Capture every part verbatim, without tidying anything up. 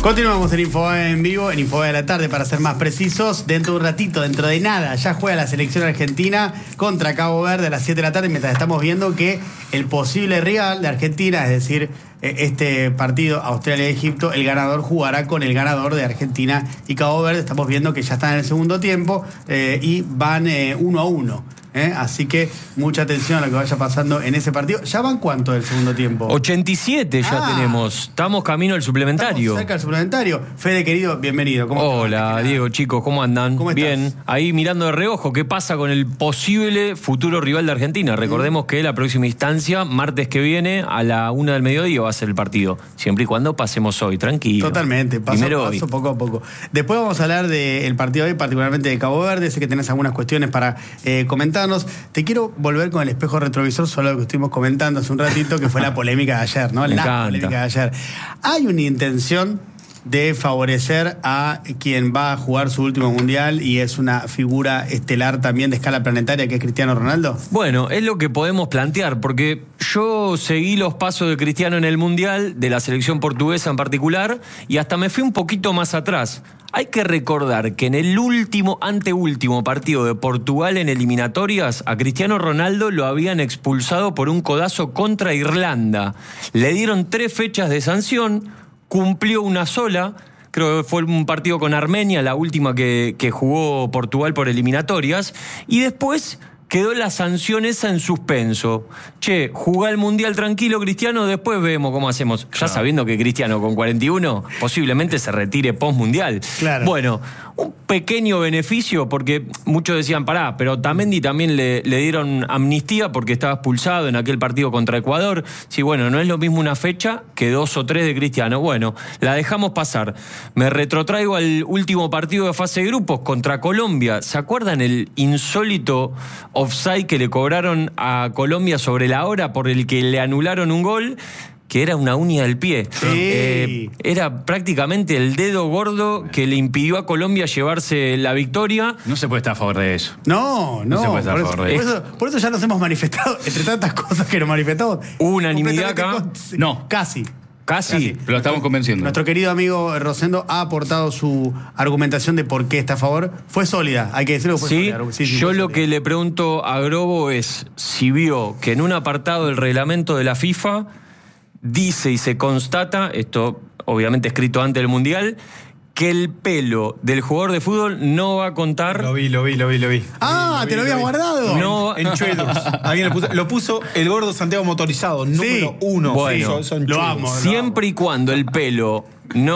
Continuamos en Info en vivo, en Info de la tarde, para ser más precisos. Dentro de un ratito, dentro de nada, ya juega la selección argentina contra Cabo Verde a las siete de la tarde, mientras estamos viendo que el posible rival de Argentina, es decir, este partido Australia-Egipto, el ganador jugará con el ganador de Argentina y Cabo Verde. Estamos viendo que ya están en el segundo tiempo eh, y van eh, uno a uno. ¿Eh? Así que mucha atención a lo que vaya pasando en ese partido. ¿Ya van cuánto del segundo tiempo? ochenta y siete ya ah, tenemos. Estamos camino al suplementario. Estamos cerca del suplementario. Fede, querido, bienvenido. ¿Cómo Hola, Diego, chicos, ¿cómo andan? ¿Cómo Bien, ahí mirando de reojo qué pasa con el posible futuro rival de Argentina. Recordemos mm. que la próxima instancia, martes que viene, a la una del mediodía va a ser el partido. Siempre y cuando pasemos hoy, tranquilo. Totalmente, paso Primero a paso, hoy. poco a poco. Después vamos a hablar del partido de hoy, particularmente de Cabo Verde. Sé que tenés algunas cuestiones para eh, comentar. Te quiero volver con el espejo retrovisor sobre lo que estuvimos comentando hace un ratito, que fue la polémica de ayer, ¿no? Me la encanta. polémica de ayer. Hay una intención de favorecer a quien va a jugar su último mundial y es una figura estelar también de escala planetaria, que es Cristiano Ronaldo. Bueno, es lo que podemos plantear, porque yo seguí los pasos de Cristiano en el mundial, de la selección portuguesa en particular, y hasta me fui un poquito más atrás. Hay que recordar que en el último, anteúltimo partido de Portugal en eliminatorias, a Cristiano Ronaldo lo habían expulsado por un codazo contra Irlanda. Le dieron tres fechas de sanción, cumplió una sola. Creo que fue un partido con Armenia, la última que, que jugó Portugal por eliminatorias, y después quedó la sanción esa en suspenso. Che, jugá el Mundial tranquilo, Cristiano, después vemos cómo hacemos. Claro. Ya sabiendo que Cristiano con cuarenta y uno posiblemente se retire post-Mundial. Claro. Bueno, un pequeño beneficio, porque muchos decían, pará, pero Otamendi también le, le dieron amnistía porque estaba expulsado en aquel partido contra Ecuador. Sí, bueno, no es lo mismo una fecha que dos o tres de Cristiano. Bueno, la dejamos pasar. Me retrotraigo al último partido de fase de grupos contra Colombia. ¿Se acuerdan el insólito offside que le cobraron a Colombia sobre la hora por el que le anularon un gol? Que era una uña del pie. Sí. Eh, era prácticamente el dedo gordo que le impidió a Colombia llevarse la victoria. No se puede estar a favor de eso. No, no. No se puede estar por, a favor eso, de por, eso, por eso ya nos hemos manifestado, entre tantas cosas que nos manifestamos. Unanimidad acá. Con, no. Casi. Casi. Casi. Pero lo estamos convenciendo. Nuestro querido amigo Rosendo ha aportado su argumentación de por qué está a favor. Fue sólida, hay que decirlo que fue ¿Sí? sólida. Sí, sí, Yo fue lo sólida. que le pregunto a Grobo es si vio que en un apartado del reglamento de la FIFA dice y se constata, esto obviamente escrito antes del Mundial, que el pelo del jugador de fútbol no va a contar. Lo vi, lo vi, lo vi, lo vi. Ah, lo vi, ¿te lo habías vi. guardado? No. En Chuelos. Alguien lo puso, lo puso el gordo Santiago Motorizado, número Sí. uno. Bueno, son, son lo chulos. amo. Siempre y cuando el pelo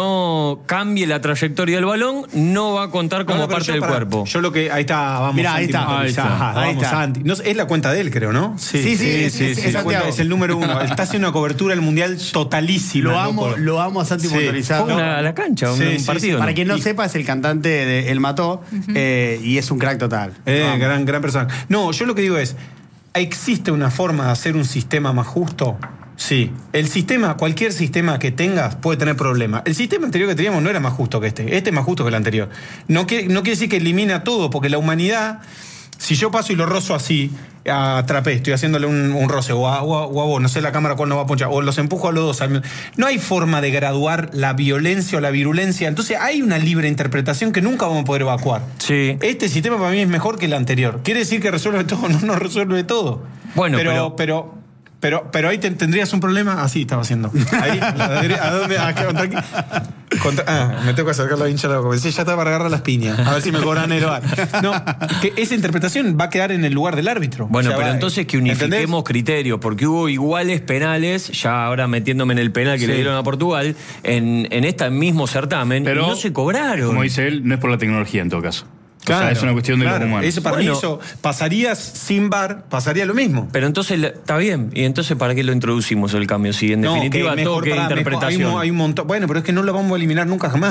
no cambie la trayectoria del balón, no va a contar como No, no, pero parte yo del para- cuerpo. Yo lo que. Ahí está, vamos. Mirá, ahí Santi está, Motorizado. ahí está, ahí Vamos, está. Santi. No, es la cuenta de él, creo, ¿no? Sí, sí, sí, es- es la Santiago. cuenta- es el número uno. Está haciendo una cobertura del mundial totalísima. Lo amo, loco. lo amo a Santi Sí. Motorizado. Fue una- a la cancha, un, Sí, un sí, partido. sí. ¿no? Para quien no Y- sepa, es el cantante de El Mató, eh, y es un crack total. Eh, Lo amo. gran, gran persona. No, yo lo que digo es, ¿existe una forma de hacer un sistema más justo? Sí. El sistema, cualquier sistema que tengas puede tener problemas. El sistema anterior que teníamos no era más justo que este. Este es más justo que el anterior. No, que, no quiere decir que elimina todo, porque la humanidad, si yo paso y lo rozo así, a Trapé, estoy haciéndole un, un roce, o a, o, a, o a vos, no sé la cámara cuál no va a ponchar, o los empujo a los dos. No hay forma de graduar la violencia o la virulencia. Entonces hay una libre interpretación que nunca vamos a poder evacuar. Sí. Este sistema para mí es mejor que el anterior. ¿Quiere decir que resuelve todo? No, no resuelve todo. Bueno, pero... pero- pero Pero, pero ahí te, tendrías un problema. Así estaba haciendo. Ahí, ¿a dónde? ¿A qué? ¿Contra qué? Contra, ah, me tengo que acercar la hincha de la boca. Ya está para agarrar las piñas. A ver si me cobran el bar. No, que esa interpretación va a quedar en el lugar del árbitro. Bueno, O sea, pero va- entonces que unifiquemos ¿entendés? criterios, porque hubo iguales penales, ya ahora metiéndome en el penal que Sí. le dieron a Portugal, en, en este mismo certamen, Pero, y no se cobraron. Como dice él, no es por la tecnología en todo caso. Claro, o sea, es una cuestión de claro. los humanos. Eso para Bueno. mí eso pasaría sin V A R, pasaría lo mismo. Pero entonces, la- está bien, y entonces ¿para qué lo introducimos el cambio? Si en No, definitiva que todo mejor, queda pará, mejor, interpretación. hay, un, hay un montón. Bueno, pero es que no lo vamos a eliminar nunca jamás.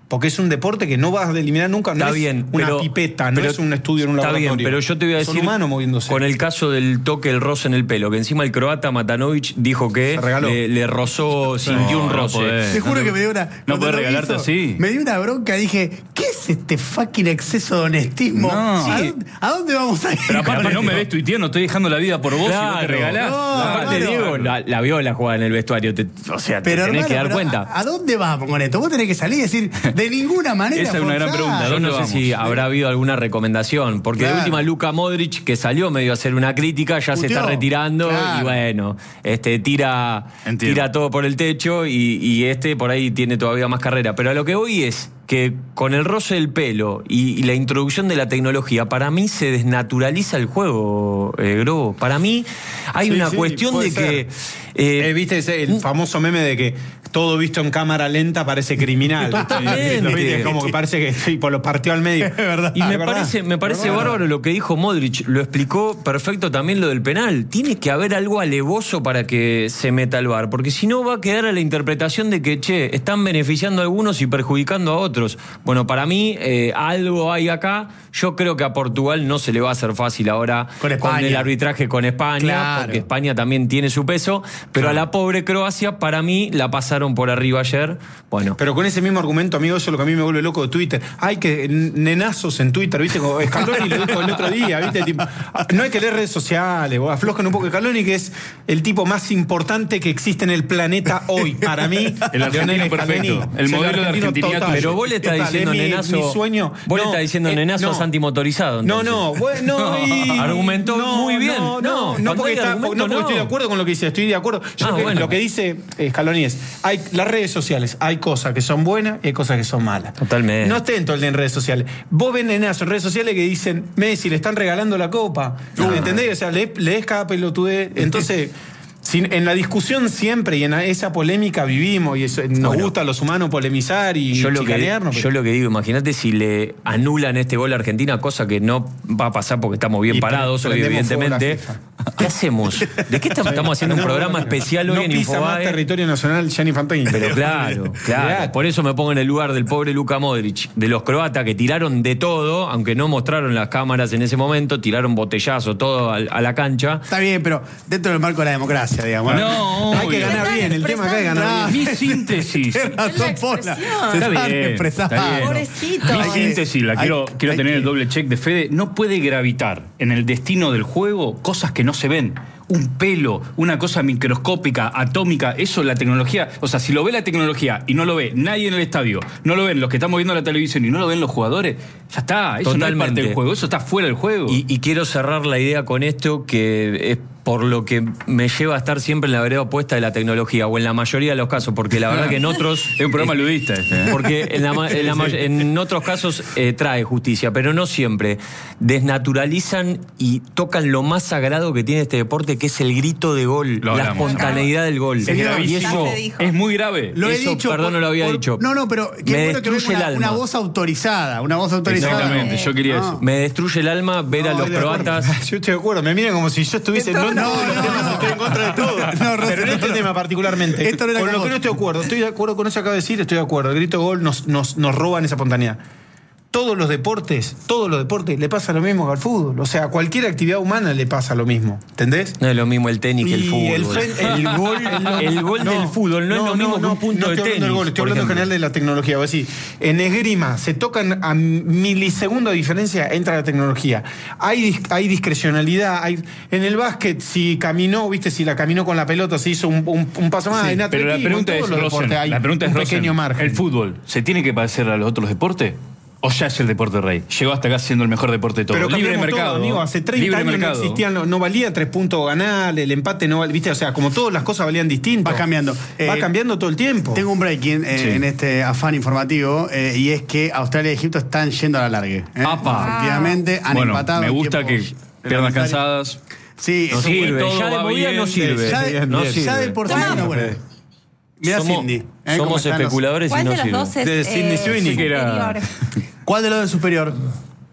Porque es un deporte que no vas a eliminar nunca. No Está es bien, una pero, pipeta, no pero, es un estudio en un está laboratorio. Bien, pero yo te voy a decir, son humanos moviéndose. Con el caso del toque, el roce en el pelo, que encima el croata Matanovic dijo que le, le rozó, sintió No, un no roce. podés. Te juro No que te- me dio una. no cuando podés lo regalarte hizo, así. Me dio una bronca, dije, ¿qué es este fucking exceso de honestismo? No. ¿A, Sí. dónde, a dónde vamos a ir? Pero aparte con no me esto? ves tuiteando, estoy dejando la vida por vos y vos te regalás. No, Aparte, claro. Diego la, la vio la jugada en el vestuario. te- o sea, te Pero, tenés hermano, que dar pero cuenta. ¿a, a dónde vamos con esto? Vos tenés que salir y decir, de ninguna manera. Esa es una gran forzar. pregunta, ¿a Yo dónde no sé vamos? si habrá habido alguna recomendación, porque Claro. de última Luka Modric, que salió medio a hacer una crítica, ya se Puteó. está retirando Claro. y bueno, este tira, Entiendo. tira todo por el techo y, y este por ahí tiene todavía más carrera. Pero a lo que voy es que con el roce del pelo y, y la introducción de la tecnología, para mí se desnaturaliza el juego, eh, Grobo. Para mí hay Sí, una sí, cuestión puede de ser. que... eh, Eh, ¿Viste ese, el famoso meme de que todo visto en cámara lenta parece criminal? Totalmente. ¿Lo viste? Como que parece que tipo, lo partió al medio. verdad. Y me Es verdad. parece, me parece Es verdad. bárbaro lo que dijo Modric. Lo explicó perfecto también lo del penal. Tiene que haber algo alevoso para que se meta al V A R. Porque si no va a quedar a la interpretación de que, che, están beneficiando a algunos y perjudicando a otros. Bueno, para mí eh, algo hay acá. Yo creo que a Portugal no se le va a hacer fácil ahora Con España. el arbitraje con España. Claro. Porque España también tiene su peso. Pero a la pobre Croacia, para mí, la pasaron por arriba ayer. Bueno. Pero con ese mismo argumento, amigo, eso es lo que a mí me vuelve loco de Twitter. Hay que nenazos en Twitter, ¿viste? Como Scaloni lo dijo el otro día, ¿viste? Tipo, no hay que leer redes sociales, vos aflojen un poco. Scaloni, que es el tipo más importante que existe en el planeta hoy, para mí. El argentino Lionel perfecto. Scaloni. El Es modelo de argentino argentiniato. total. Pero vos le estás Total, diciendo es mi- nenazo. mi sueño. Vos le No, estás diciendo eh, nenazos no. antimotorizados. No, entonces. no, bueno, y- Argumentó no, muy bien. No, No, no, cuando no porque, hay está- argumento, no porque no. estoy de acuerdo con lo que dice, estoy de acuerdo. Yo Ah, lo, que, bueno. lo que dice eh, Scaloni es, hay las redes sociales, hay cosas que son buenas y hay cosas que son malas. Totalmente. No estén todo el día en redes sociales. Vos ven nenazos en redes sociales que dicen, Messi, le están regalando la copa. ¿Entendés? O sea, le, lees cada pelotudez. Entonces... Sin- en la discusión siempre y en esa polémica vivimos y eso, nos Bueno. gusta a los humanos polemizar y Yo lo, que, chicanearnos. yo pero- lo que digo, imagínate si le anulan este gol a Argentina, cosa que no va a pasar porque estamos bien Y parados hoy, prendemos fuego a la evidentemente. ¿Qué hacemos? ¿De qué estamos, estamos haciendo un No, programa no, especial hoy no en pisa más Infobae? territorio nacional Gianni Infantini. Pero claro, claro. Por eso me pongo en el lugar del pobre Luka Modric, de los croatas que tiraron de todo, aunque no mostraron las cámaras en ese momento, tiraron botellazo todo al- a la cancha. Está bien, pero dentro del marco de la democracia, digamos. No, Hay que obvio. ganar bien, el tema acá es ganar bien. Mi síntesis. Tienes razón, Pola. Se Está saben bien, expresar. está bien. Pobrecito. Mi Hay que- síntesis, la hay- quiero, quiero hay tener que- el doble check de Fede. No puede gravitar en el destino del juego cosas que no se ven. Un pelo, una cosa microscópica, atómica, eso la tecnología. O sea, si lo ve la tecnología y no lo ve nadie en el estadio, no lo ven los que estamos viendo la televisión y no lo ven los jugadores, ya está. Eso no es parte Totalmente. del juego, eso está fuera del juego. Y, y quiero cerrar la idea con esto, que es por lo que me lleva a estar siempre en la vereda opuesta de la tecnología, o en la mayoría de los casos, porque la verdad que en otros... es un programa ludista este, ¿eh? Porque en, la ma- en la may- en otros casos eh, trae justicia, pero no siempre. Desnaturalizan y tocan lo más sagrado que tiene este deporte, que es el grito de gol, Lo la hablamos. espontaneidad del gol. Es Y gravísimo. Ya se dijo. Es muy grave. Lo he Eso, dicho. perdón, no lo había dicho. No, no, pero qué Me bueno que venga destruye una, el una alma. voz autorizada. Una voz autorizada. Exactamente, yo quería No. eso. Me destruye el alma ver a No, los de acuerdo. croatas. Yo estoy de acuerdo, me miran como si yo estuviese No, no, en no, todos los no, temas, no. estoy en contra de todo. No, Rosy, Pero en este no. tema particularmente, Esto no era con con lo que vos. no estoy de acuerdo, estoy de acuerdo con eso que acabo de decir, estoy de acuerdo. El grito de gol nos, nos, nos roban esa espontaneidad. Todos los deportes, todos los deportes le pasa lo mismo que al fútbol. O sea, a cualquier actividad humana le pasa lo mismo. ¿Entendés? No es lo mismo el tenis que el Y fútbol. el, fren- el gol, El gol del fútbol no es lo mismo que un punto no de estoy hablando tenis, del gol, estoy por hablando en ejemplo. general de la tecnología. Vos decís, en esgrima se tocan a milisegundos de diferencia, entra la tecnología. Hay, dis- hay discrecionalidad. Hay, en el básquet, si caminó, viste, si la caminó con la pelota, se hizo un, un- un paso más. Sí, en Pero la atletismo, pregunta en es, todos los Rosen, deportes hay la pregunta es, un Rosen, pequeño margen. ¿el fútbol se tiene que parecer a los otros deportes? ¿O ya es el deporte rey? Llegó hasta acá siendo el mejor deporte de todo. Pero Libre cambiamos mercado. todo, amigo. Hace treinta Libre años mercado. no existían, no, no valía tres puntos ganar, el empate no valía, viste, o sea, como todas las cosas valían distinto. Va cambiando. Va Eh, cambiando todo el tiempo. Tengo un breaking eh, Sí. en este afán informativo eh, y es que Australia y Egipto están yendo a la largue. ¿eh? Apa. Efectivamente, han Bueno, empatado. me en gusta que tiempos piernas reglamentarios. cansadas. Sí, No eso sirve, fue todo. ya de va movida bien, no sirve. Ya de, bien, no bien. sirve. ya de por sí Tomá. no, bueno. Mirá Somos, Cindy. ¿eh? ¿Cómo somos están los- especuladores y ¿Cuál no de los sirve. dos es De Sidney eh, Sweeney, que era- superior? ¿Cuál de los de superior?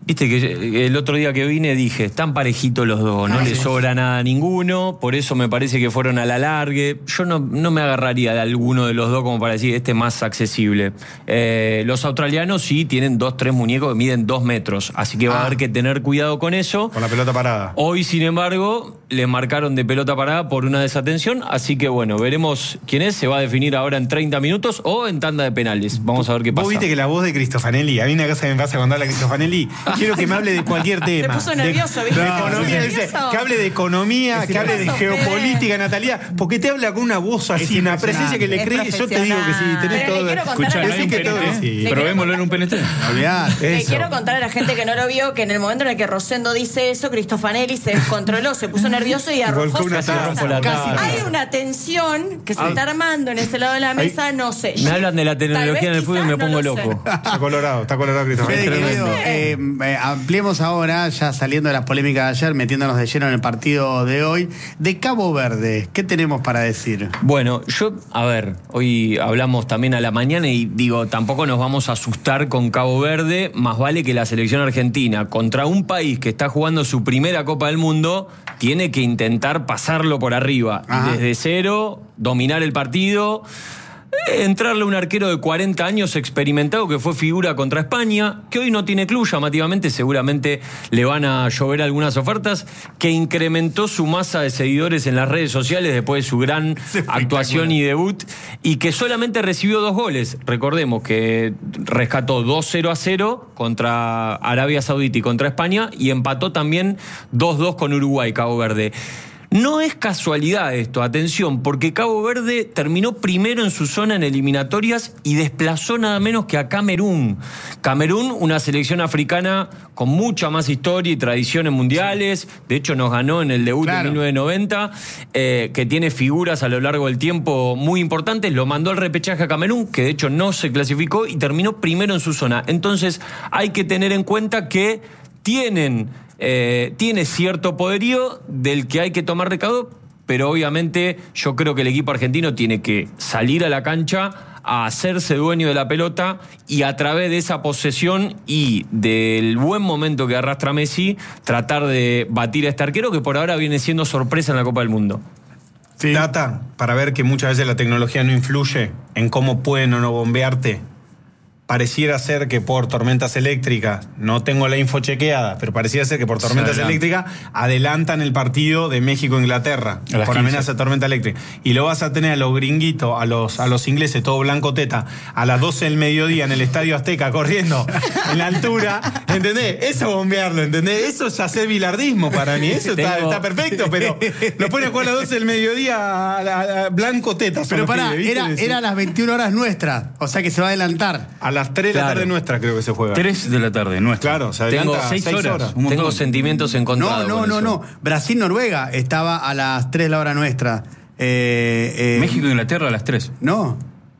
Viste que el otro día que vine dije, están parejitos los dos, no ah, les sí. sobra nada a ninguno, por eso me parece que fueron a la largue. Yo no, no me agarraría de alguno de los dos como para decir, este es más accesible. Eh, los australianos sí tienen dos, tres muñecos que miden dos metros, así que va ah. a haber que tener cuidado con eso. Con la pelota parada. Hoy, sin embargo, les marcaron de pelota parada por una desatención, así que bueno, veremos quién es, se va a definir ahora en treinta minutos o en tanda de penales. Vamos a ver qué pasa. Vos viste que la voz de Cristofanelli, a mí una cosa que me pasa cuando habla Cristofanelli, quiero que me hable de cualquier tema. Se puso nervioso, ¿viste? De, de economía, dice, que hable de economía, sí, que hable de geopolítica, Natalia, porque te habla con una voz así, una presencia que le cree. Yo te digo que sí, tenés todo. Escuchá, no hay un P N T. Sí. Probémoslo en un P N T. Le quiero contar a la gente que no lo vio que en el momento en el que Rosendo dice eso, Cristofanelli se descontroló, se puso nervioso y arrojó una taza. Hay una tensión que se está armando en ese lado de la mesa, no sé. Me hablan de la tecnología en el fútbol y me pongo loco. Está colorado, está colorado Cristofanelli. Ampliemos ahora, ya saliendo de las polémicas de ayer, metiéndonos de lleno en el partido de hoy. De Cabo Verde, ¿qué tenemos para decir? Bueno, yo, a ver, hoy hablamos también a la mañana y digo, tampoco nos vamos a asustar con Cabo Verde, más vale que la selección argentina, contra un país que está jugando su primera Copa del Mundo, tiene que intentar pasarlo por arriba. Ajá. Desde cero, dominar el partido. Entrarle un arquero de cuarenta años experimentado que fue figura contra España, que hoy no tiene club, llamativamente seguramente le van a llover algunas ofertas, que incrementó su masa de seguidores en las redes sociales después de su gran actuación y debut, y que solamente recibió dos goles. Recordemos que rescató dos cero a cero contra Arabia Saudita y contra España, y empató también dos dos con Uruguay, Cabo Verde. No es casualidad esto, atención, porque Cabo Verde terminó primero en su zona en eliminatorias y desplazó nada menos que a Camerún. Camerún, una selección africana con mucha más historia y tradición en mundiales, de hecho nos ganó en el debut claro. de mil novecientos noventa, eh, que tiene figuras a lo largo del tiempo muy importantes, lo mandó al repechaje a Camerún, que de hecho no se clasificó y terminó primero en su zona. Entonces hay que tener en cuenta que tienen... Eh, tiene cierto poderío del que hay que tomar recaudo, pero obviamente yo creo que el equipo argentino tiene que salir a la cancha a hacerse dueño de la pelota y a través de esa posesión y del buen momento que arrastra Messi, tratar de batir a este arquero que por ahora viene siendo sorpresa en la Copa del Mundo. Sí. Data, para ver que muchas veces la tecnología no influye en cómo pueden o no bombearte. Pareciera ser que por tormentas eléctricas, no tengo la info chequeada, pero pareciera ser que por tormentas eléctricas adelantan el partido de México-Inglaterra por amenaza de tormenta eléctrica. Y lo vas a tener a los gringuitos, a los, a los ingleses, todo blanco teta, a las doce del mediodía en el Estadio Azteca, corriendo en la altura. ¿Entendés? Eso es bombearlo, ¿entendés? Eso es hacer bilardismo para mí. Eso está, está perfecto, pero lo ponen a jugar a las doce del mediodía a, a, a blanco teta. Pero pará, era, era a las veintiuna horas nuestras, o sea que se va a adelantar. A las tres de claro. la tarde nuestra creo que se juega. tres de la tarde nuestra. Claro, se adelanta Tengo seis horas. horas. Tengo sentimientos encontrados. No, no, no, no. Brasil-Noruega estaba a las tres de la hora nuestra. Eh, eh, México-Inglaterra a las tres. No.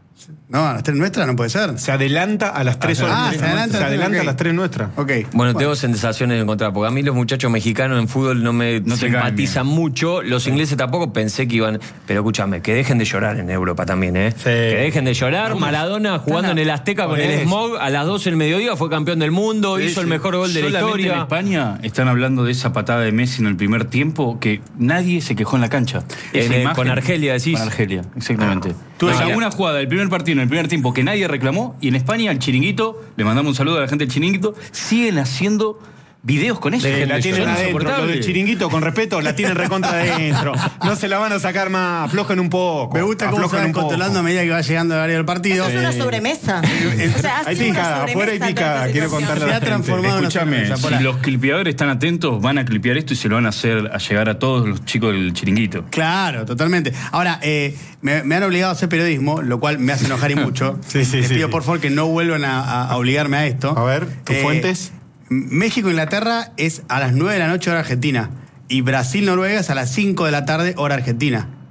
No, a las tres nuestras no puede ser. Se adelanta a las tres horas. Ah, se adelanta, se adelanta okay. a las tres nuestras. Okay. Bueno, bueno, tengo sensaciones encontradas, porque a mí los muchachos mexicanos en fútbol no me no simpatizan mucho, los ingleses tampoco, pensé que iban... Pero escúchame, que dejen de llorar en Europa también, ¿eh? Sí. Que dejen de llorar. Algunos Maradona jugando en el Azteca con el Smog a las doce del mediodía, fue campeón del mundo, sí, hizo sí. el mejor gol de Solamente la historia. En España están hablando de esa patada de Messi en el primer tiempo, que nadie se quejó en la cancha. En el, con Argelia, decís. Con Argelia, exactamente. Ah. Tú ves alguna jugada del primer partido en el primer tiempo que nadie reclamó, y en España el Chiringuito, le mandamos un saludo a la gente del Chiringuito, siguen haciendo videos con eso. La tienen adentro, lo del Chiringuito, con respeto, la tienen recontra adentro. No se la van a sacar más, aflojen un poco. Me gusta cómo se van controlando a medida que va llegando el área del partido. Eso es una sobremesa. O sea, hay picada, afuera hay picada, quiero contarle a la gente. Escúchame, si los clipeadores están atentos, van a clipear esto y se lo van a hacer a llegar a todos los chicos del Chiringuito. Claro, totalmente. Ahora, eh, me, me han obligado a hacer periodismo, lo cual me hace enojar y mucho. sí, sí, Les sí, pido sí. por favor que no vuelvan a, a, a obligarme a esto. A ver, tus eh, fuentes. México-Inglaterra es a las nueve de la noche hora argentina y Brasil-Noruega es a las cinco de la tarde hora argentina.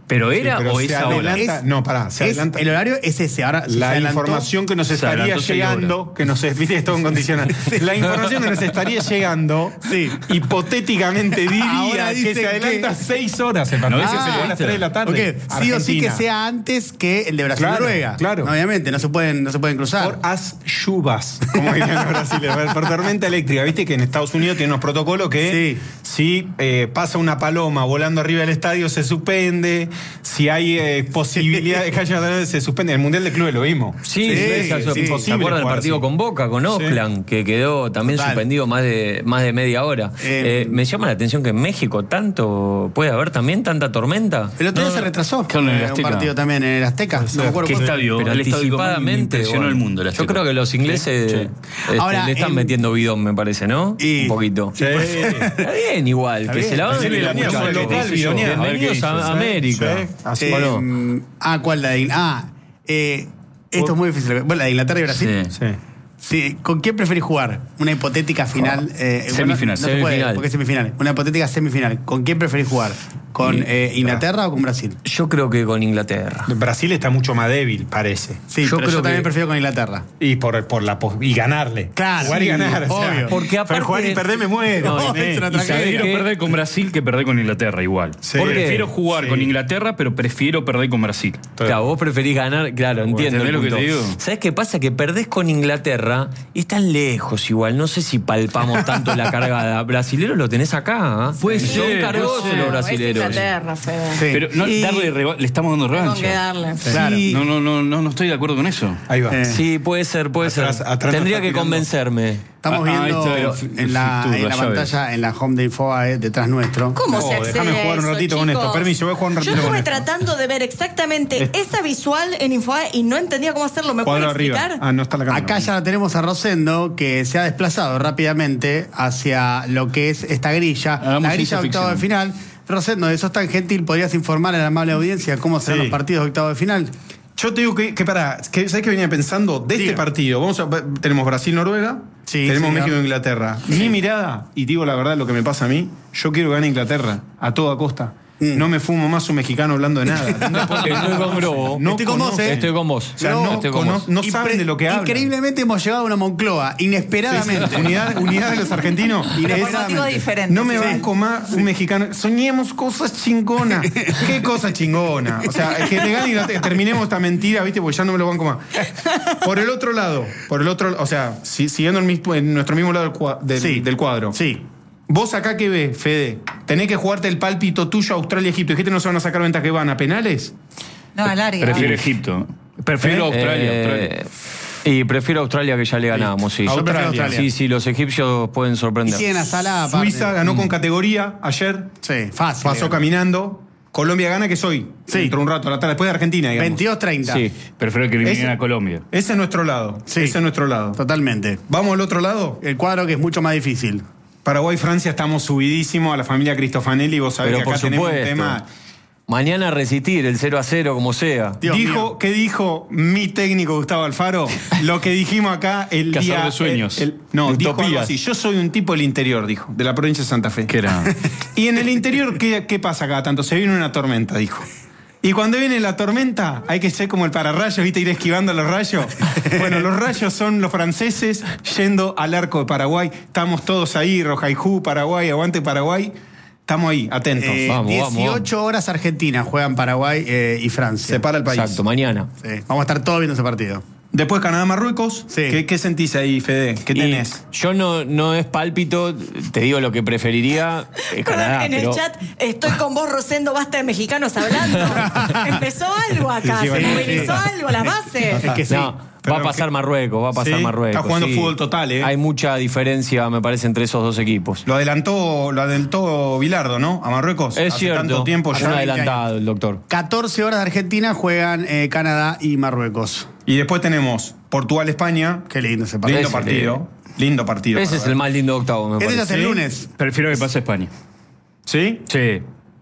¿Pero era Sí, pero o se es ahora? adelanta- Es- no, pará, se Es- adelanta. el horario es ese. Ahora si se La adelantó- información que nos se estaría adelantó seis llegando, que nos viste esto en condicional. La información que nos estaría llegando, Sí. hipotéticamente Ahora diría que dicen se adelanta que- seis horas el partido. No, ese Ah, se a las tres de la tarde. Ok, sí o sí que Argentina. sea antes que el de Brasil-Noruega. Claro, claro. Obviamente, no se pueden, no se pueden cruzar. Por as chuvas, como dirían los brasileños, por tormenta eléctrica. Viste que en Estados Unidos tiene unos protocolos que Sí. si eh, pasa una paloma volando arriba del estadio se suspende, si hay eh, posibilidad de que haya se suspende. El Mundial de Clubes lo vimos. Sí, Sí, sí, sí, sí, sí. ¿se Imposible acuerdan del jugar partido así. con Boca, con Oakland, que quedó también Total. suspendido más de, más de media hora? Eh, Eh, me llama la atención que en México tanto puede haber también tanta tormenta. El otro día No, se retrasó. claro, en el eh, un Azteca. partido también en el Azteca. No me acuerdo ¿Qué cuál. estadio? Pero el estadio que más me anticipadamente. impresionó bueno, el mundo. el yo Azteca. creo que los ingleses Sí. este, Ahora, le están en- metiendo bidón, me parece, ¿no? Y- Un poquito. Sí. Está bien, igual, Está que bien. se la van a Sí, ver los bidonear, muchachos. son local, Qué sé yo. bidonear. A ver qué Bienvenidos dices, a ¿eh? América. Sí, así. Eh, Bueno. mm, ah, ¿cuál la de Ah, eh, esto es muy difícil. Bueno, la de Inglaterra y Brasil. Sí. Sí. Sí, ¿con quién preferís jugar? Una hipotética final. eh, Semifinal. No, no se puede, Semifinal. porque es semifinal. Una hipotética semifinal. ¿Con quién preferís jugar? ¿Con Y- eh, Inglaterra o con Brasil? Yo creo que con Inglaterra. Brasil está mucho más débil, parece. Sí, Yo yo, pero creo yo también que- prefiero con Inglaterra. Y por, por la pos- y ganarle. Claro, Jugar y sí, ganar. o sea, obvio. Porque aparte- pero jugar y perder me muero. No, Eh, es una Y tragedia. prefiero ¿Qué? perder con Brasil que perder con Inglaterra igual. Sí. ¿Por qué? Prefiero jugar Sí. con Inglaterra, pero prefiero perder con Brasil. Claro, vos preferís ganar, claro, entiendo. ¿entendés el lo que punto. te digo? ¿Sabés qué pasa? Que perdés con Inglaterra y están lejos igual. No sé si palpamos tanto la cargada. Brasileros lo tenés acá. ¿eh? Puede Son ser, cargosos puede ser. los Es brasileros. Inglaterra, Fede. Sí. Pero no, Y- darle reba- le estamos dando Tengo revancha. que darle. Claro. Sí. No, no, no, no, no estoy de acuerdo con eso. Ahí va. Eh. Sí, puede ser, puede Atrás- ser. atrás Tendría nos que está tirando. convencerme. Estamos Ah, ahí viendo está el- el en la, Fitur, en la la llave. pantalla, en la home de Infobae, detrás nuestro. ¿Cómo Oh, se accede déjame jugar a un eso, ratito con esto. chicos? Permiso, voy a jugar un ratito Yo estuve con esto. tratando de ver exactamente esa visual en Infobae y no entendía cómo hacerlo. ¿Me Cuadro pueden arriba. explicar? Ah, no está la cámara. Acá ya lo tenemos a Rosendo, que se ha desplazado rápidamente hacia lo que es esta grilla, Hagamos la grilla ciencia de octavo de ficción. final. Rosendo, de sos tan gentil, ¿podrías informar a la amable audiencia cómo serán Sí. los partidos de octavo de final? Yo te digo que, que para, que, ¿sabes qué venía pensando? De este Diga. partido, vamos a, tenemos Brasil-Noruega, Sí, tenemos señor. México-Inglaterra. Mi mirada, y digo la verdad lo que me pasa a mí, yo quiero que gane Inglaterra, a toda costa. Mm. No me fumo más un mexicano hablando de nada. Estoy con Grobo. No Estoy con vos, conoce- ¿eh? Estoy con vos. O sea, No, no, estoy con cono- vos. no saben Impre- de lo que hablan. Increíblemente hemos llegado a una Moncloa, inesperadamente. Unidad, unidad de los argentinos. Por Inesperadamente. motivos diferentes. No me Sí. banco más un mexicano. Soñemos cosas chingonas. ¿Qué cosa chingona? O sea, que te gane y la- terminemos esta mentira, ¿viste? Porque ya no me lo banco más. Por el otro lado, por el otro, o sea, si- siguiendo el mismo- en nuestro mismo lado del, cua- del- Sí. del cuadro. Sí. Vos acá que ves, Fede, tenés que jugarte el pálpito tuyo Australia-Egipto. ¿Y qué te no se van a sacar ventaja que van a penales? No, larga. Prefiero Egipto. Prefiero ¿Eh? Australia. Eh, Australia. Y prefiero Australia, que ya le ganamos, sí. Yo prefiero Australia. Sí, sí, los egipcios pueden Y sorprender. siguen a Salah aparte. Suiza ganó con categoría ayer. Sí, fácil. Pasó digamos. caminando. Colombia gana que soy. Sí. Dentro de un rato, a la tarde, después de Argentina, digamos. veintidós treinta. Sí. Prefiero que eliminen Ese- a Colombia. Ese es nuestro lado. Sí. Ese es nuestro lado. Totalmente. Vamos al otro lado. El cuadro que es mucho más difícil. Paraguay-Francia estamos subidísimos a la familia Cristofanelli. Vos sabés Pero que por acá tenemos un supuesto. tema. Mañana resistir el cero a cero, como sea. Dios dijo, mío. ¿Qué dijo mi técnico Gustavo Alfaro? Lo que dijimos acá el Cazador día... de sueños. el- el- no, De dijo algo utopías. así. Yo soy un tipo del interior, dijo, de la provincia de Santa Fe. ¿Qué era? Y en el interior, ¿qué, qué pasa cada tanto? Se viene una tormenta, dijo. Y cuando viene la tormenta, hay que ser como el pararrayos, ¿viste? Ir esquivando los rayos. Bueno, los rayos son los franceses yendo al arco de Paraguay. Estamos todos ahí, Rojaijú, Paraguay, aguante Paraguay. Estamos ahí, atentos. Eh, Vamos, vamos, dieciocho horas Argentina juegan Paraguay eh, y Francia. Se para el país. Exacto, mañana. Sí. Vamos a estar todos viendo ese partido. Después Canadá-Marruecos. Sí. ¿Qué, ¿Qué sentís ahí, Fede? ¿Qué Y tenés? yo no, no es pálpito, te digo lo que preferiría. Es Perdón, Canadá, en pero el chat estoy con vos, Rosendo, basta de mexicanos hablando. Empezó algo acá, Sí, sí, se sí. movilizó algo, las bases. Es que sí. no, Pero va a pasar que- Marruecos, va a pasar Sí, Marruecos. está jugando sí. fútbol total, ¿eh? Hay mucha diferencia, me parece, entre esos dos equipos. Lo adelantó, lo adelantó Bilardo, ¿no? A Marruecos. Es Hace cierto, tanto tiempo es ya. un adelantado el doctor. catorce horas de Argentina juegan eh, Canadá y Marruecos. Y después tenemos Portugal-España. Qué lindo ese partido. Lindo Ese, partido. Lindo partido. Ese para es ver. el más lindo octavo, me Este ya parece. es el ¿Sí? lunes. Prefiero que pase España. ¿Sí? Sí.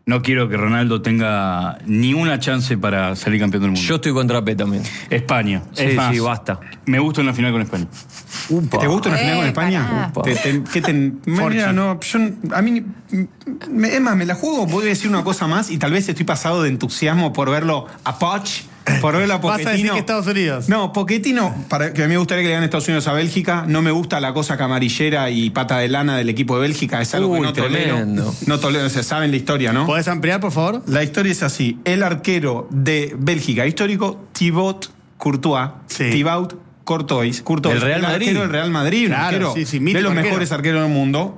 No quiero que Ronaldo tenga ni una chance para salir campeón del mundo. Yo estoy contra P también. España. Sí, es más, sí, basta. Me gusta una final con España. Upa. ¿Te gusta una final con Eh, España? pará. Te, te, ¿qué te, mira, no, yo, a mí, me, es más, me la juego, voy a decir una cosa más y tal vez estoy pasado de entusiasmo por verlo a Poch, por verlo a Vas a decir Pochettino. que Estados Unidos. No, Pochettino, para, que a mí me gustaría que le gane Estados Unidos a Bélgica. No me gusta la cosa camarillera y pata de lana del equipo de Bélgica. Es algo Uy, que no tolero. tremendo. No tolero, se saben la historia, ¿no? ¿Podés ampliar, por favor? La historia es así. El arquero de Bélgica histórico, Thibaut Courtois. Sí. Thibaut Courtois. Courtois. ¿Del Real el Madrid? arquero del Real Madrid. Un Claro, arquero sí, sí, de mítico los arquero. mejores arqueros del mundo.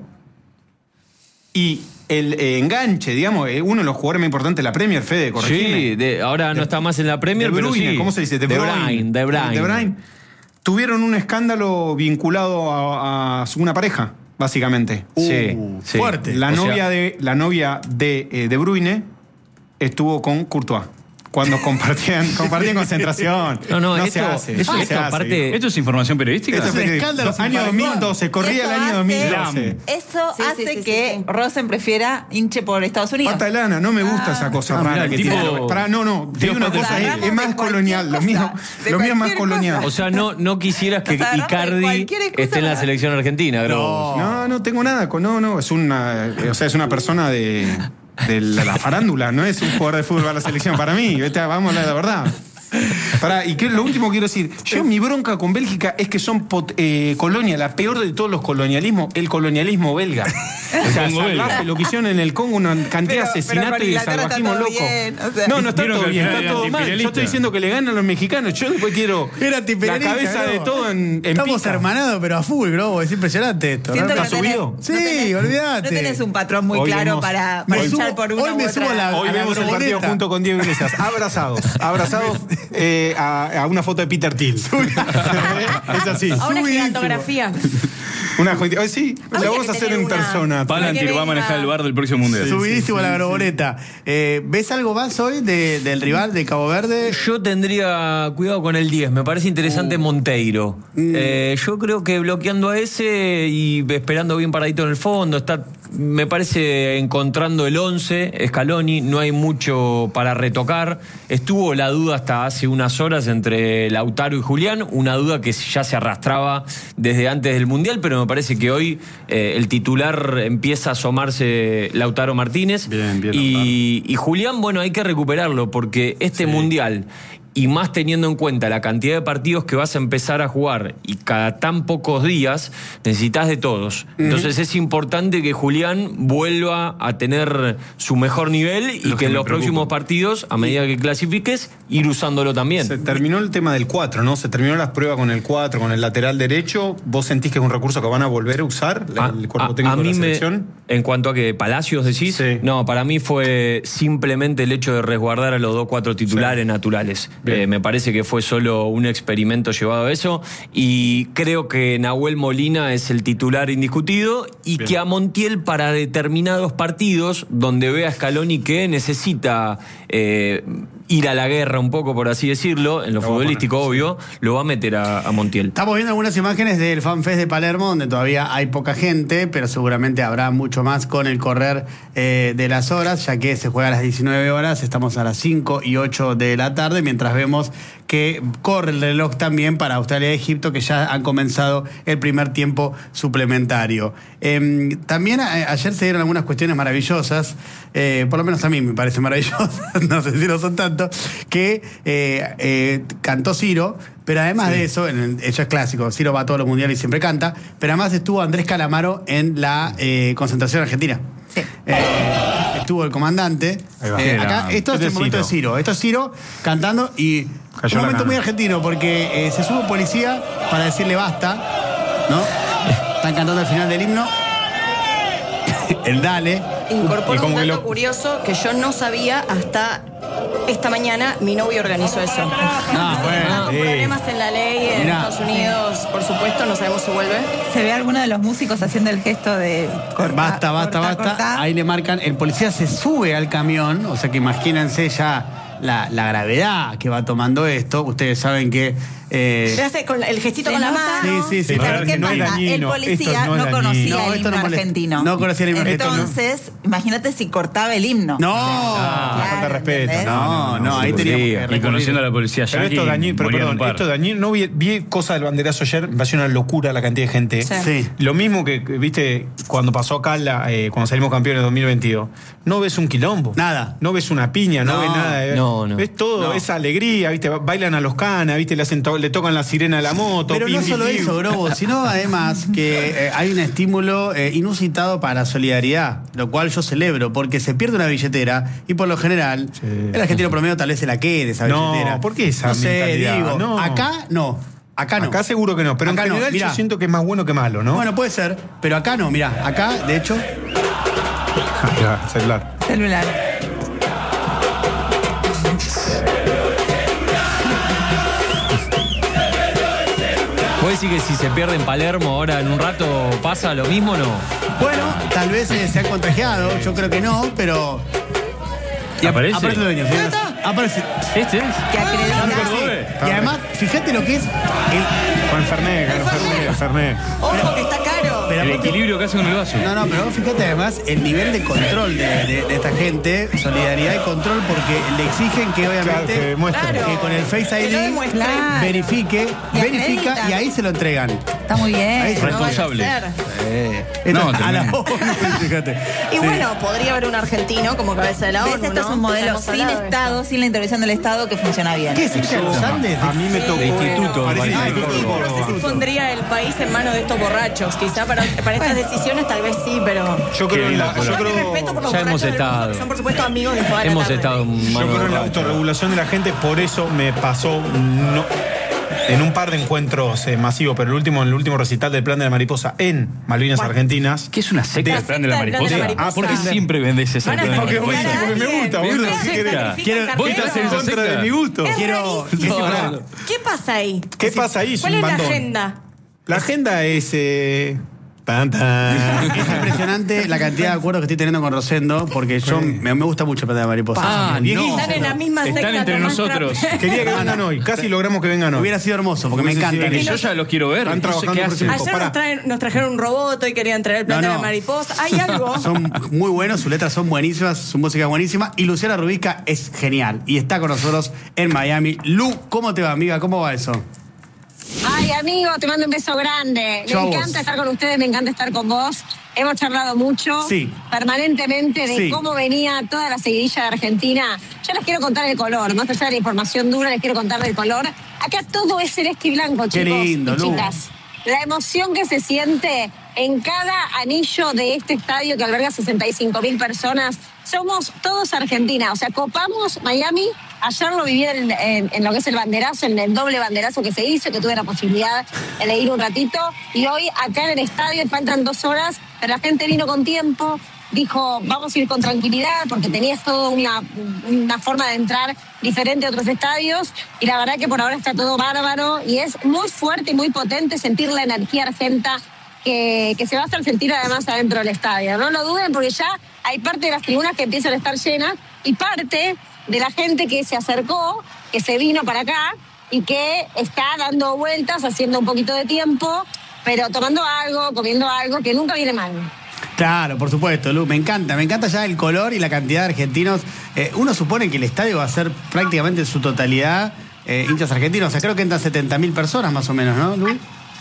Y el eh, enganche, digamos, eh, uno de los jugadores más importantes de la Premier, Fede, corregime. Sí, de- ahora no está más en la Premier, De pero Bruyne, sí. ¿cómo se dice? De Bruyne. De Bruyne. De Bruyne. Tuvieron un escándalo vinculado a, a una pareja, básicamente. Sí, Uh, sí. fuerte. La O sea- novia de la novia de, eh, de Bruyne estuvo con Courtois cuando compartían compartían concentración. No, no, se esto- hace. eso- no se esto hace. aparte- ¿Esto es información periodística? Esto Es un es escándalo sin año paredón. dos mil doce, corría Eso el año hace- dos mil doce. Eso Sí, sí, hace sí, sí, que sí. Rosen prefiera hinche por Estados Unidos. Pata de lana, no me gusta Ah. esa cosa Ah, rara mirá, que tipo- tiene. Pará, no, no, te digo una Tipo, cosa, es, agarramos es más de cualquier colonial, lo cosa, mío, de lo mío es más cualquier colonial. cosa. O sea, no, no quisieras que O sea, agarramos de Icardi cualquier excusa esté en la para- selección argentina, Gross. No, no tengo nada con. No, no, es una. O sea, es una persona de. de la, la farándula, no es un jugador de fútbol para la selección. Para mí, vete, vamos a hablar de la verdad. Pará, y que lo último que quiero decir, yo mi bronca con Bélgica es que son pot- eh, colonia, la peor de todos los colonialismos, el colonialismo belga. O sea, Congo belga. salvaje, lo que hicieron en el Congo, una cantidad Pero- de pero asesinatos con y de Inglaterra está salvajismo todo loco. bien, o sea. no, no está Vieron todo que al bien, final está era todo mal. Yo antiimperialista. estoy diciendo que le ganan a los mexicanos, yo después quiero Era la antiimperialista, cabeza de ¿no? todo en, en Estamos pica. hermanados, pero a full, Grobo. Es impresionante esto. Siento ¿no? que ¿Está no tenés- subido? no Sí, tenés- olvídate. No tenés un patrón muy Hoy claro vemos- para, Me para subo- hinchar por una hoy me u otra. subo a la- Hoy a vemos el partido Borboleta. junto con Diego Iglesias, abrazados, abrazados eh, a, a una foto de Peter Thiel. Es así. A una Subidísimo. gigantografía. Una joya- Ay, sí, la Habría vamos que a hacer tener en una- persona. Palantir que va a venga- manejar el bar del próximo mundial. Subidísimo la groboleta. Eh, ¿Ves algo más hoy de- del rival de Cabo Verde? Yo tendría cuidado con el diez, me parece interesante Monteiro. Eh, yo creo que bloqueando a ese y esperando bien paradito en el fondo, está, me parece encontrando el once, Scaloni, no hay mucho para retocar. Estuvo la duda hasta hace unas horas entre Lautaro y Julián, una duda que ya se arrastraba desde antes del Mundial, pero me parece que hoy eh, el titular empieza a asomarse Lautaro Martínez. Bien, bien, y, y Julián, bueno, hay que recuperarlo porque este Mundial, y más teniendo en cuenta la cantidad de partidos que vas a empezar a jugar y cada tan pocos días, necesitas de todos. Entonces es importante que Julián vuelva a tener su mejor nivel y Lo que que en me los preocupa. próximos partidos, a medida que clasifiques, ir usándolo también. Se terminó el tema del cuatro, ¿no? Se terminó las pruebas con el cuatro, con el lateral derecho. ¿Vos sentís que es un recurso que van a volver a usar A- el cuerpo a- técnico a de mí la me- selección? en cuanto a que Palacios decís, Sí. no, para mí fue simplemente el hecho de resguardar a los dos cuatro titulares naturales. Bien. Eh, me parece que fue solo un experimento llevado a eso y creo que Nahuel Molina es el titular indiscutido y Bien. que a Montiel para determinados partidos donde ve a Scaloni que necesita eh, ir a la guerra un poco, por así decirlo, en lo Lo va a futbolístico, poner, obvio, lo va a meter a, a Montiel. Estamos viendo algunas imágenes del FanFest de Palermo, donde todavía hay poca gente, pero seguramente habrá mucho más con el correr eh, de las horas, ya que se juega a las diecinueve horas, estamos a las cinco y ocho de la tarde, mientras vemos que corre el reloj también para Australia y Egipto, que ya han comenzado el primer tiempo suplementario. Eh, también a- ayer se dieron algunas cuestiones maravillosas, eh, por lo menos a mí me parece maravillosas, no sé si lo son tanto, que eh, eh, cantó Ciro, pero además de eso, en el, eso es clásico, Ciro va a todos los mundiales y siempre canta, pero además estuvo Andrés Calamaro en la eh, concentración argentina. Sí. Eh, estuvo el comandante. Ahí va. Eh, Era- acá, esto es este el es momento de Ciro. Ciro. Esto es Ciro cantando y Cayó un la momento cana. muy argentino porque eh, se sube un policía para decirle basta, ¿no? Están cantando al final del himno. El dale. Y Incorporo como un que dato lo- curioso que yo no sabía hasta esta mañana. Mi novio organizó eso. Ah, bueno, Con sí. problemas en la ley en Mirá. Estados Unidos, por supuesto, no sabemos si vuelve. Se ve a alguno de los músicos haciendo el gesto de cortar, Basta, basta, cortar, basta. cortar. Ahí le marcan. El policía se sube al camión, o sea que imagínense ya la, la gravedad que va tomando esto. Ustedes saben que... Eh, Se hace con el gestito Se con la nota. mano. Sí, sí, sí. Pero Pero ¿qué que no es pasa? dañino, El policía esto no no, es conocía dañino. No, el esto himno no molesta. argentino. No conocía el himno argentino. Entonces, imagínate si cortaba el himno. no, Ah, falta de respeto. ¿entendés? no, no, ahí sí, teníamos sí. que Y recurrir. conociendo a la policía Pero yankee, esto dañino, pero morían un perdón, par. esto dañino, no vi, vi cosas del banderazo ayer, me pareció una locura la cantidad de gente. Sí. Sí. Lo mismo que, que, viste, cuando pasó acá, la, eh, cuando salimos campeones en dos mil veintidós, no ves un quilombo. Nada. No ves una piña, no, No, ves nada. eh. no, no. Ves todo, No. esa alegría, viste, bailan a los canas, viste, le, hacen to- le tocan la sirena a la moto. Pero pim, no pim, solo pim. eso, Grobo, sino además que eh, hay un estímulo eh, inusitado para la solidaridad, lo cual yo celebro, porque se pierde una billetera y por lo general Sí. el argentino promedio tal vez se la quede esa No, billetera. ¿por qué esa No sé, mentalidad? digo, No. acá no, acá no. Acá seguro que no, pero Acá en no, general mirá. yo siento que es más bueno que malo, ¿no? Bueno, puede ser, pero acá no, mirá, acá de hecho... Ya, celular. Celular. ¿Puedes decir que si se pierde en Palermo ahora en un rato pasa lo mismo o no? Bueno, tal vez eh, se han contagiado, yo creo que no, pero... Y ap- ¿Aparece? Aparece el dueño, sí. ¿Dónde está? Aparece. ¿Este es? Que acredita. Sí. Y además, fíjate lo que es el... Con Fernet, con Fernet, Fernet. Ojo, que está caro. pero El aparte- equilibrio que hace con el vaso. No, no, pero vos fíjate además el nivel de control de, de- de esta gente, solidaridad y control, porque le exigen que Claro, obviamente que demuestre. Claro. que con el Face Que lo I D demuestre. Claro. verifique, Y verifica acredita. y ahí se lo entregan. Está muy bien. Ahí se lo- Responsable. No vaya a ser. Esto No, es a la tremendo. ONU, fíjate. Y Sí. bueno, podría haber un argentino como cabeza de la ¿Ves? ONU, Esto es ¿no? un modelo Hemos sin hablado de esto. Estado, sin la intervención del Estado que funciona bien. ¿Qué es hincha de los Andes? A mí me tocó. De instituto, parece parece. que me Ah, tocó. instituto. No sé si pondría el país en manos de estos borrachos. Quizá para, para estas decisiones tal vez sí, pero... Yo creo en la, Qué yo Con todo mi creo, respeto por los ya hemos borrachos del mundo, estado. que son por supuesto amigos de toda la Hemos tarde. estado en yo mano creo en la borracha. autorregulación de la gente, por eso me pasó no, en un par de encuentros eh, masivos, pero el último, en el último recital del Plan de la Mariposa en Malvinas Bueno. Argentinas. ¿Qué es una secta La del plan de la secta del plan de mariposa? la mariposa. Ah, ¿por qué siempre vendes ese Van a plan de la Porque vos mariposa? dices, porque me gusta, boludo, ¿Qué si querés. secta? Quiero- ¿Vos estás en En esa contra secta? de mi gusto. Es Quiero... rarísimo. que sepa- No, no. ¿Qué pasa ahí? ¿Qué pasa ahí? Es ¿Cuál un es la bandón. agenda? La agenda es. Eh, tan, tan. Es impresionante la cantidad de acuerdos que estoy teniendo con Rosendo, porque yo me, me gusta mucho el plan de la mariposa. Ah, Viejísimo. Están en la misma secta. Están entre Tomás nosotros. Trump. Quería que vengan hoy. Casi logramos que vengan hoy. Hubiera sido hermoso, porque me Hubiese encanta. sido Que yo ya los quiero ver. Están No sé trabajando qué por hacen. sí. Ayer Pará. nos, traen- nos trajeron un robot y querían traer el plan No, de no. la mariposa. ¿Hay algo? Son muy buenos, sus letras son buenísimas, su música es buenísima. Y Luciana Rubisca es genial. Y está con nosotros en Miami. Lu, ¿cómo te va, amiga? ¿Cómo va eso? Ay, amigo, te mando un beso grande. Yo a Me vos. encanta estar con ustedes, me encanta estar con vos. Hemos charlado mucho, Sí. permanentemente, de Sí. cómo venía toda la seguidilla de Argentina. Yo les quiero contar el color, más allá de la información dura, les quiero contar del color. Acá todo es celeste y blanco, Qué chicos lindo, y Lu. chicas. La emoción que se siente en cada anillo de este estadio que alberga sesenta y cinco mil personas. Somos todos Argentina, o sea, copamos Miami. Ayer lo viví en, en- en lo que es el banderazo, en el doble banderazo que se hizo, que tuve la posibilidad de ir un ratito. Y hoy acá en el estadio faltan dos horas, pero la gente vino con tiempo. Dijo, vamos a ir con tranquilidad, porque tenías toda una, una forma de entrar diferente a otros estadios. Y la verdad que por ahora está todo bárbaro. Y es muy fuerte y muy potente sentir la energía argenta que, que se va a hacer sentir además adentro del estadio. No lo duden, porque ya hay parte de las tribunas que empiezan a estar llenas y parte de la gente que se acercó, que se vino para acá y que está dando vueltas, haciendo un poquito de tiempo, pero tomando algo, comiendo algo, que nunca viene mal. Claro, por supuesto, Lu. Me encanta, me encanta ya el color y la cantidad de argentinos. Eh, uno supone que el estadio va a ser prácticamente en su totalidad eh, hinchas argentinos. O sea, creo que entran setenta mil personas más o menos, ¿no, Lu?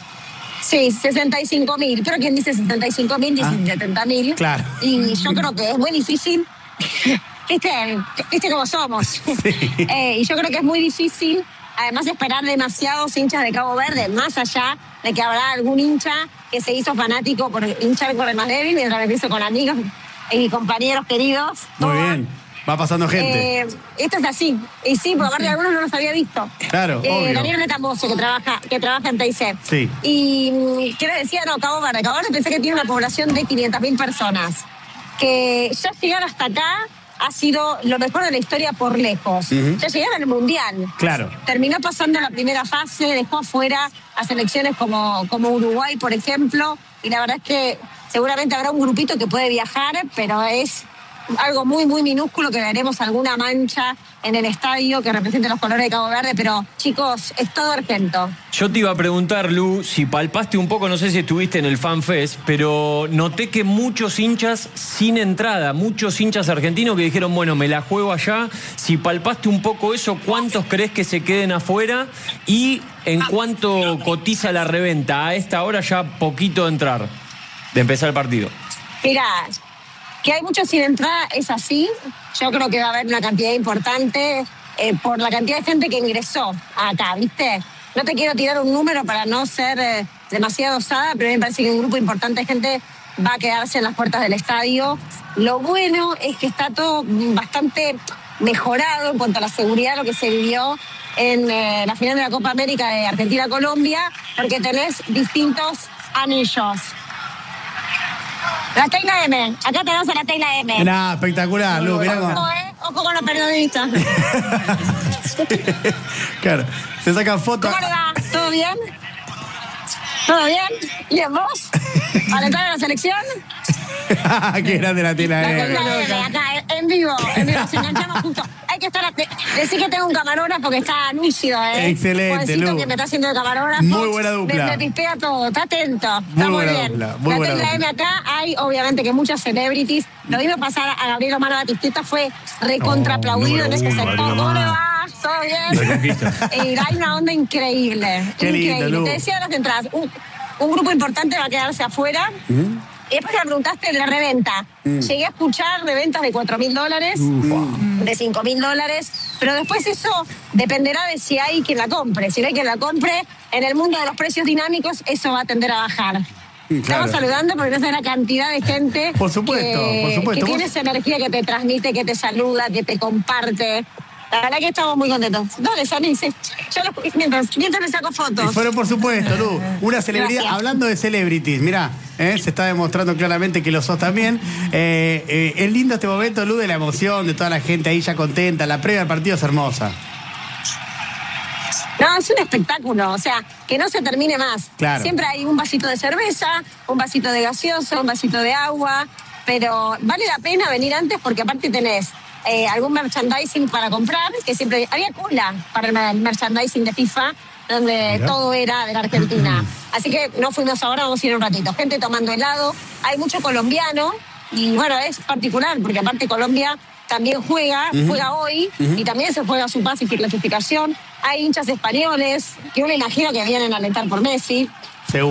Sí, sesenta y cinco mil. Pero quien dice setenta y cinco mil dice Ah, setenta mil. claro. Y yo creo que es muy difícil. ¿Viste? ¿Viste cómo somos? Eh, y yo creo que es muy difícil, además, esperar demasiados hinchas de Cabo Verde, más allá de que habrá algún hincha que se hizo fanático por hinchar con el más débil, mientras me hizo con amigos y compañeros queridos. Muy Todo. bien. Va pasando gente. Eh, esto es así. Y sí, porque aparte algunos no los había visto. Claro, Eh, obvio. Daniel Netamoso, que trabaja, que trabaja en T I C. Sí. Y mm, ¿qué le decía? No, Cabo Verde. Cabo Verde pensé que tiene una población de quinientas mil personas. Que ya llegar hasta acá ha sido lo mejor de la historia por lejos. Ujú. Ya llegar al Mundial. Claro. Terminó pasando la primera fase, dejó afuera a selecciones como, como Uruguay, por ejemplo. Y la verdad es que seguramente habrá un grupito que puede viajar, pero es algo muy, muy minúsculo, que veremos alguna mancha en el estadio que represente los colores de Cabo Verde, pero chicos, es todo argento. Yo te iba a preguntar, Lu, si palpaste un poco, no sé si estuviste en el FanFest, pero noté que muchos hinchas sin entrada, muchos hinchas argentinos que dijeron, bueno, me la juego allá. Si palpaste un poco eso, ¿cuántos crees que se queden afuera? Y en cuánto cotiza la reventa. A esta hora ya poquito de entrar, de empezar el partido. Mirá, que hay muchos sin entrada, es así. Yo creo que va a haber una cantidad importante eh, por la cantidad de gente que ingresó acá, ¿viste? No te quiero tirar un número para no ser eh, demasiado osada, pero a mí me parece que un grupo importante de gente va a quedarse en las puertas del estadio. Lo bueno es que está todo bastante mejorado en cuanto a la seguridad, lo que se vivió en eh, la final de la Copa América de Argentina-Colombia, porque tenés distintos anillos. La tecla M, acá tenemos a la tecla M. Nah, espectacular, Lu, mirá cómo. Ojo, eh, ojo con los periodistas. Claro, se sacan fotos. ¿Cómo le va? ¿Todo bien? ¿Todo bien? ¿Bien vos? ¿Para entrar a la selección? Qué grande la tela, La eh. tecla M, acá, en vivo, en vivo, se enganchamos justo. Hay que estar, decir que tengo un camarógrafo que está lúcido, ¿eh? Excelente, Juancito, Lu. que me está haciendo el camarógrafo. Muy buena dupla. Me, me pispea todo, está atento, está Muy muy, buena bien. dupla, muy la buena tecla dupla. M acá hay, obviamente, que muchas celebrities. Lo vimos pasar a Gabriel Omar Batistuta, fue recontra aplaudido en ese sector. ¿Cómo le va? ¿Todo bien? Eh, hay una onda increíble. Qué lindo, increíble. Lu. Te decía las entradas. Un, un grupo importante va a quedarse afuera. ¿Mm? Y después me preguntaste de la reventa. Mm. Llegué a escuchar reventas de cuatro mil dólares, de cinco mil dólares, pero después eso dependerá de si hay quien la compre. Si no hay quien la compre, en el mundo de los precios dinámicos, eso va a tender a bajar. Mm, claro. Estamos saludando porque no sé la cantidad de gente Por supuesto, que, por supuesto. que tiene Vos- esa energía que te transmite, que te saluda, que te comparte. La verdad que estamos muy contentos. Dale, Sani, sí. Yo lo, mientras, mientras me saco Y fotos. fueron, por supuesto, Lu. Una celebridad. Gracias. Hablando de celebrities, mirá, eh, se está demostrando claramente que lo sos también. Eh, eh, es lindo este momento, Lu, de la emoción, de toda la gente ahí ya contenta. La previa del partido es hermosa. No, es un espectáculo, o sea, que no se termine más. Claro. Siempre hay un vasito de cerveza, un vasito de gaseosa, un vasito de agua, pero vale la pena venir antes porque aparte tenés eh, algún merchandising para comprar, que siempre había cola para el merchandising de FIFA, donde Mirá. todo era de la Argentina. Así que no fuimos ahora, vamos a ir un ratito. Gente tomando helado, hay mucho colombiano, y bueno, es particular, porque aparte Colombia también juega, juega hoy, y también se juega su pase y clasificación. Hay hinchas españoles, que yo me imagino que vienen a alentar por Messi.